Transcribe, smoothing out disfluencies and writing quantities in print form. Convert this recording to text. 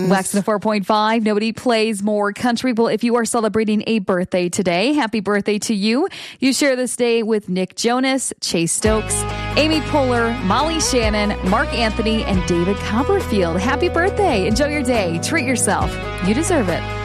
Friends. Wax 4.5. Nobody plays more country. Well, if you are celebrating a birthday today, happy birthday to you. You share this day with Nick Jonas, Chase Stokes, Amy Poehler, Molly Shannon, Mark Anthony, and David Copperfield. Happy birthday. Enjoy your day. Treat yourself. You deserve it.